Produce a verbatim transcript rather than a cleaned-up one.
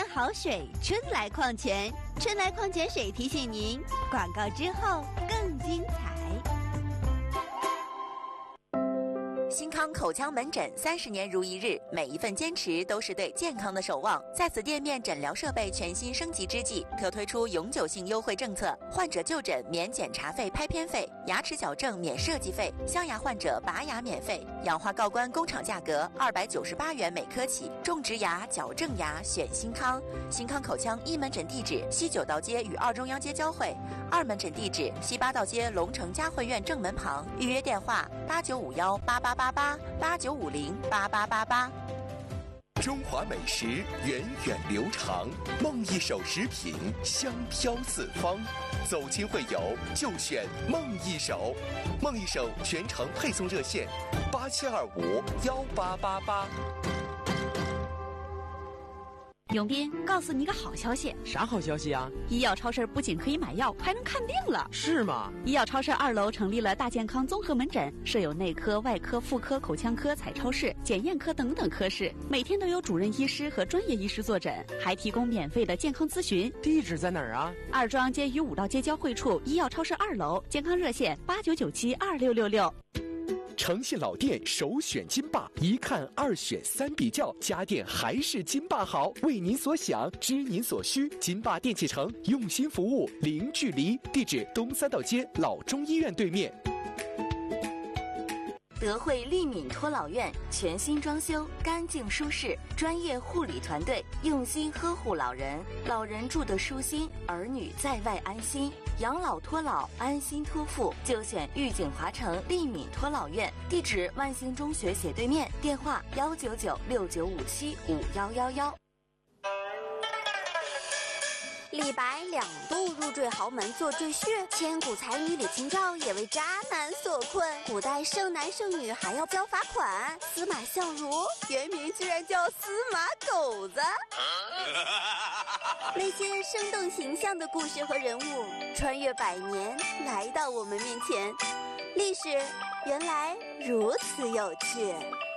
好水，春来矿泉。春来矿泉水提醒您，广告之后更精彩。 新康口腔门诊三十年如一日，每一份坚持都是对健康的守望。在此店面诊疗设备全新升级之际，特推出永久性优惠政策：患者就诊免检查费、拍片费；牙齿矫正免设计费；镶牙患者拔牙免费；氧化锆关工厂价格二百九十八元每颗起。种植牙、矫正牙选新康。新康口腔一门诊地址：西九道街与二中央街交汇；二门诊地址：西八道街龙城嘉汇苑正门旁。预约电话：八九五幺八八八八八九五零八八八八。 中华美食源远流长，梦一手食品香飘四方。走亲会友就选梦一手，梦一手全程配送热线：八七二五幺八八八。 永斌，告诉你个好消息。 啥好消息啊？ 医药超市不仅可以买药，还能看病了。 是吗？ 医药超市二楼成立了大健康综合门诊，设有内科、外科、妇科、口腔科、彩超室、检验科等等科室，每天都有主任医师和专业医师坐诊，还提供免费的健康咨询。 地址在哪儿啊？ 二中央街与五道街交汇处，医药超市二楼，健康热线八九九七二六六六。 诚信老店首选金霸，一看二选三比较，家电还是金霸好。为您所想，知您所需，金霸电器城用心服务，零距离。地址：东三道街老中医院对面。 德惠利敏托老院全新装修，干净舒适，专业护理团队用心呵护老人，老人住得舒心，儿女在外安心。养老托老，安心托付，就选御景华城利敏托老院。地址：万兴中学斜对面。电话：幺九九六九五七五幺幺幺。 李白两度入赘豪门做赘婿，千古才女李清照也为渣男所困。古代剩男剩女还要交罚款。司马相如原名居然叫司马狗子。那些生动形象的故事和人物，穿越百年来到我们面前，历史原来如此有趣。